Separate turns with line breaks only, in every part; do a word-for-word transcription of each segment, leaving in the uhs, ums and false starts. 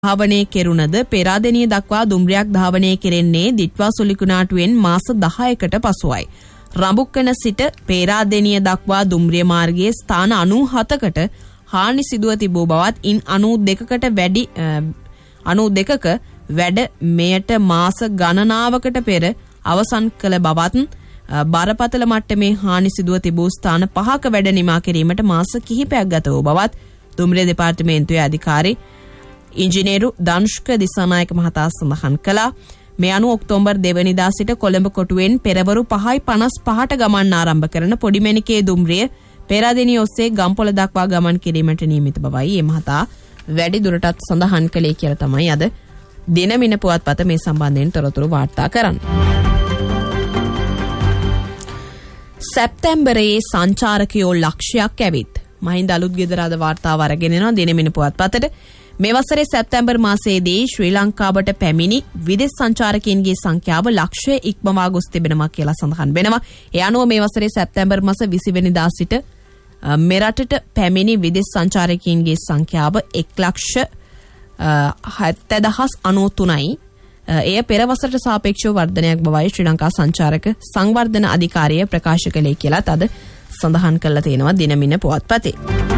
ධාවනය කෙරුණද පෙරාදෙනිය දක්වා දුම්රියක් ධාවනය කෙරෙන්නේ දිට්වා සුලිකුණාටුවෙන් මාස දහයකට පසුවයි. රඹුක්කන සිට පෙරාදෙනිය දක්වා දුම්රිය මාර්ගයේ ස්ථාන අනූහතකට හානි සිදුව තිබූ බවත් ඉන් අනූදෙකකට වැඩි අනූදෙකක වැඩ මෙයට මාස ගණනාවකට පෙර අවසන් කළ බවත් බරපතල මට්ටමේ හානි සිදුව තිබූ ස්ථාන පහක වැඩ නිමා කිරීමට මාස කිහිපයක් ගත වූ බවත් දුම්රිය දෙපාර්තමේන්තුවේ අධිකාරී ඉංජිනේරු දනුෂ්ක දිසානායක මහතා සඳහන් කළා. මේ අනුව ඔක්තෝබර් දෙවැනිදා සිට කොළඹ කොටුවෙන් පෙරවරු පහයි පනස් පහට ගමන් ආරම්භ කරන පොඩිමැණිකේ දුම්රිය පෙරාදෙනිය ඔස්සේ ගම්පොළ දක්වා ගමන් කිරීමට නියමිත බවයි මේ මහතා වැඩි දුරටත් සඳහන් කළේ කියලා තමයි අද දිනමින පුවත්පත මේ සම්බන්ධයෙන් තොරතුරු වාර්තා කරන්නේ. සැප්තැම්බරයේ සංචාරකයෝ ලක්ෂයක් ඇවිත් මහින්ද අලුත් ගෙදර අද වාර්තාව අරගෙන යනවා දිනමින පුවත්පතට. මේ වසරේ සැප්තැම්බර් මාසයේදී ශ්‍රී ලංකාවට පැමිණි විදේශ සංචාරකයන්ගේ සංඛ්‍යාව ලක්ෂය ඉක්මවා ගොස් තිබෙනවා කියලා සඳහන් වෙනවා. ඒ අනුව මේ වසරේ සැප්තැම්බර් මාස විසි වෙනිදා සිට මෙරටට පැමිණි විදේශ සංචාරකයන්ගේ සංඛ්‍යාව එක් ලක්ෂ හතළිස් හදාස් අනූතුනයි. එය පෙර වසරට සාපේක්ෂව වර්ධනයක් බවයි ශ්‍රී ලංකා සංචාරක සංවර්ධන අධිකාරිය ප්‍රකාශ කළේ කියලා අද සඳහන් කරලා තියෙනවා දිනමින පුවත්පතේ.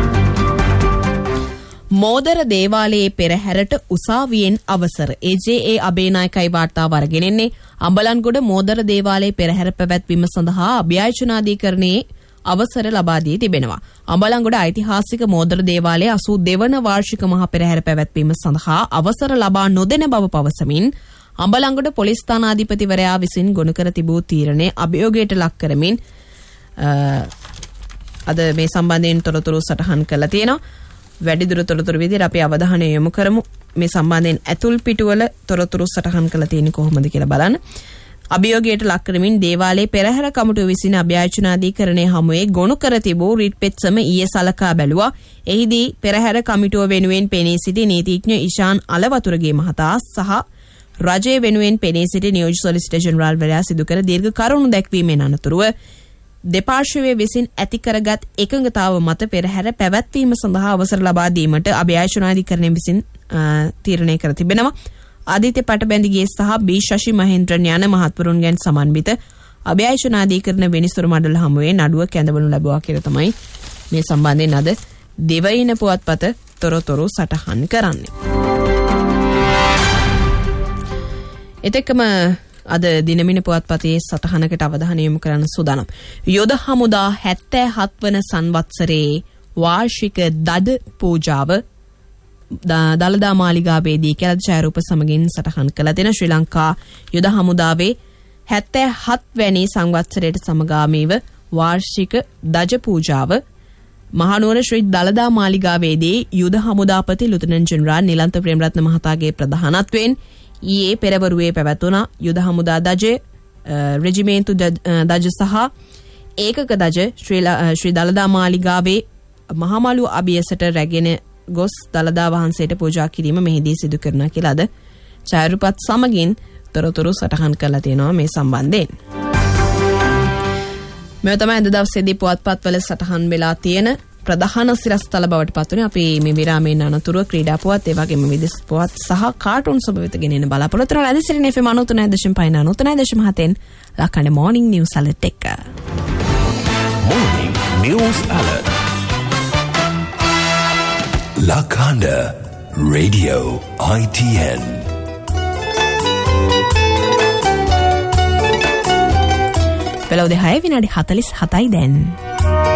මෝදර දේවාලයේ පෙරහැරට උසාවියෙන් අවසර ඒ ජේ ඒ අබේනායකයි වාර්තාව අරගෙන එන්නේ. අම්බලන්ගොඩ මෝදර දේවාලයේ පෙරහැර පැවැත්වීම සඳහා අභ්‍යර්ථනාධිකරණයේ අවසර ලබා දී තිබෙනවා. අම්බලන්ගොඩ ඓතිහාසික මෝදර දේවාලයේ අසූ දෙවන වාර්ෂික මහා පෙරහැර පැවැත්වීම සඳහා අවසර ලබා නොදෙන බව පවසමින් අම්බලන්ගොඩ පොලිස් ස්ථානාධිපතිවරයා විසින් ගොනු කර තිබූ තීරණය අභියෝගයට ලක් කරමින් අද මේ සම්බන්ධයෙන් තොරතුරු සටහන් කරලා තියෙනවා. වැඩිදුර තොරතුරු විදිහට අපි අවධානය යොමු කරමු. මේ සම්බන්ධයෙන් ඇතුල් පිටුවල තොරතුරු සටහන් කරලා තියෙන්නේ කොහොමද කියලා බලන්න. අභියෝගයට ලක් කරමින් දේවාලයේ පෙරහැර කමිටුව විසින් අභ්‍යර්ථනාධිකරණයේ හමුවේ ගොනු කර තිබූ රිට් පෙත්සම ඊයේ සලකා බැලුවා. එහිදී පෙරහැර කමිටුව වෙනුවෙන් පෙනී සිටි නීතිඥ ඉෂාන් අලවතුරගේ මහතා සහ රජය වෙනුවෙන් පෙනී සිටි නියෝජ්‍ය සොලිසිටර් ජෙනරාල් වරයා සිදු කර දීර්ඝ කරුණු දැක්වීමෙන් අනතුරුව දෙපාර්ශ්වයේ විසින් ඇති කරගත් එකඟතාව මත පෙරහැර පැවැත්වීම සඳහා අවසර ලබා දීමට අභ්‍යර්ථනාධිකරණය විසින් තීරණය කර තිබෙනවා. ආදිත්‍ය පටබැඳිගේ සහ බී ශෂි මහේන්ද්‍රන් යන මහත්වරුන්ගෙන් සමන්විත අභ්‍යර්ථනාධිකරණ විනිසුරු මණ්ඩල හමුවේ නඩුව කැඳවනු ලැබුවා කියලා තමයි මේ සම්බන්ධයෙන් අද දෙවයින පුවත්පත තොරතුරු සටහන් කරන්නේ. එතෙක්ම අද දිනමින පුවත්පතේ සටහනකට අවධානය යොමු කරන්න සූදානම්. යොද හමුදා හැත්තෑ හත් වන සංවත්සරයේ වාර්ෂික දද පූජාව දළදා මාලිගාවේදී කැලද ඡායාරූප සමගින් සටහන් කළ දෙන ශ්‍රී ලංකා යොද හමුදාවේ හැත්තෑ හත් වැනි සංවත්සරයට සමගාමීව වාර්ෂික දජ පූජාව මහනුවර ශ්‍රී දළදා මාලිගාවේදී යුද හමුදාපති ලුතනන්ට් ජෙනරාල් නිලන්ත ප්‍රේමරත්න මහතාගේ ප්‍රධානත්වයෙන් ඊයේ පෙරවරුවේ පැවැතුණා. යුද හමුදා දජ, රෙජිමේන්තු දජ සහ ඒකක දජ ශ්‍රී දළදා මාලිගාවේ මහමලු අභියසට රැගෙන ගොස් දළදා වහන්සේට පූජා කිරීම මෙහිදී සිදු කරනවා කියලා අද ඡායාරූපත් සමගින් තොරතුරු සටහන් කරලා තියෙනවා මේ සම්බන්ධයෙන්. මේ තමයි අද දවසේදී පුවත්පත්වල සටහන් වෙලා තියෙන ප්‍රධාන සිරස්තල බවට පත්වන්නේ. අපි මේ විරාමයෙන් අනතුරුව ක්‍රීඩා පුවත් ඒ වගේම විදේශ පුවත් සහ කාටුන් සභාවිත ගෙනෙන බලාපොරොත්තු වෙන අදසිරින් F M ninety nine point five ninety nine point five ෙන් ලක්කන මොර්නිං news අලර්ට් එක.
Morning News Alert. Lakanda Radio I T N.
පෙළොව දෙහය විනාඩි හතළිස් හතයි දැන්.